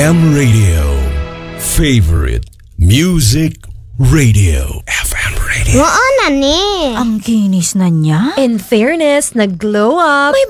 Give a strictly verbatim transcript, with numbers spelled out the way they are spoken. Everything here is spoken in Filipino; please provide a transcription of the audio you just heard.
M Radio. Favorite Music Radio. F M Radio. Oo na ni. Ang kinis na niya. In fairness, nag-glow up. May